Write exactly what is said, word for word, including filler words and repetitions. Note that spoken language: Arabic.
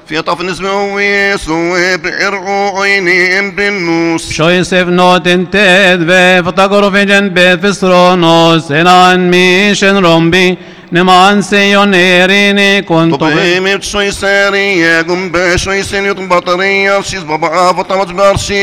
في طف نسبوي سوي برعو عيني برنوس Shoisef noten ted ve fotografen bet festronos enan mission rombi neman seyonerini kuntu طبيمي بشوي ساري قم بشوي سنيوت بطارية شيز بابا فطمت برشي